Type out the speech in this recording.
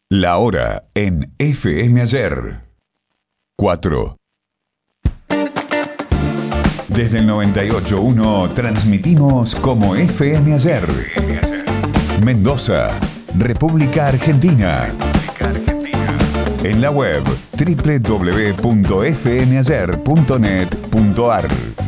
La hora en FM Ayer. 4. Desde el 98.1 transmitimos como FM Ayer. Mendoza, República Argentina. En la web www.fmayer.net.ar.